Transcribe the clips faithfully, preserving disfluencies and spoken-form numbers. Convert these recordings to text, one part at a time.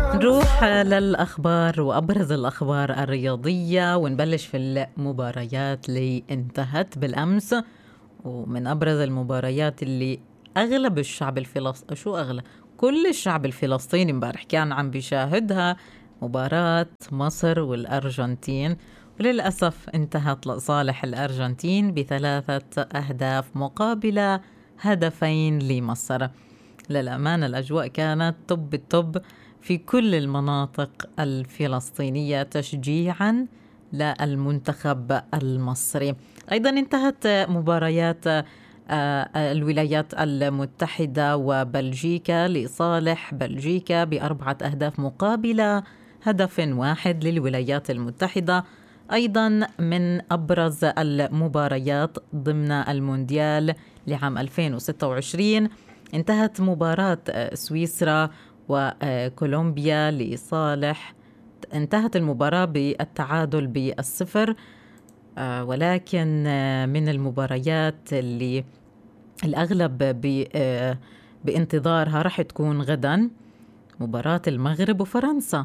نروح للأخبار وأبرز الأخبار الرياضية ونبلش في المباريات اللي انتهت بالأمس. ومن أبرز المباريات اللي أغلب الشعب الفلسطيني شو أغلب كل الشعب الفلسطيني امبارح كان عم بيشاهدها، مباراة مصر والأرجنتين، وللأسف انتهت لصالح الأرجنتين بثلاثة أهداف مقابل هدفين لمصر. للأمانة الأجواء كانت طب الطب في كل المناطق الفلسطينية تشجيعا للمنتخب المصري. أيضا انتهت مباريات الولايات المتحدة وبلجيكا لصالح بلجيكا بأربعة أهداف مقابل هدف واحد للولايات المتحدة. أيضا من أبرز المباريات ضمن المونديال لعام ألفين وستة وعشرين انتهت مباراة سويسرا وكولومبيا لصالح انتهت المباراة بالتعادل بالصفر، ولكن من المباريات اللي الأغلب بانتظارها رح تكون غدا مباراة المغرب وفرنسا.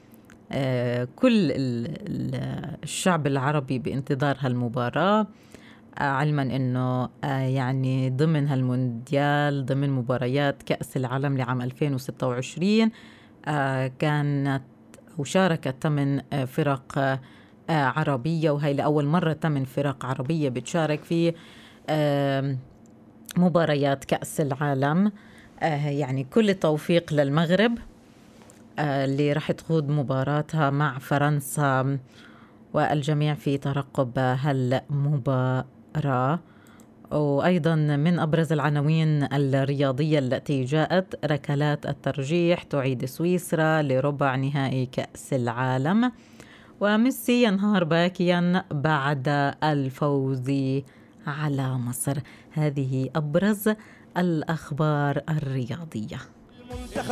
كل الشعب العربي بانتظار هالمباراة، علما أنه يعني ضمن هالمونديال ضمن مباريات كأس العالم لعام ألفين وستة وعشرين كانت وشاركت ثمان فرق عربية، وهي لأول مرة ثمان فرق عربية بتشارك في مباريات كأس العالم. يعني كل التوفيق للمغرب اللي راح تخوض مباراتها مع فرنسا، والجميع في ترقب هالمباراة. وأيضا من أبرز العناوين الرياضية التي جاءت: ركلات الترجيح تعيد سويسرا لربع نهائي كأس العالم، وميسي ينهار باكيا بعد الفوز على مصر. هذه أبرز الأخبار الرياضية.